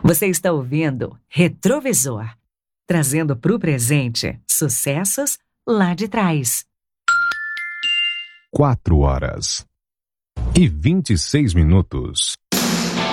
Você está ouvindo Retrovisor, trazendo para o presente sucessos lá de trás. 4 horas e 26 minutos.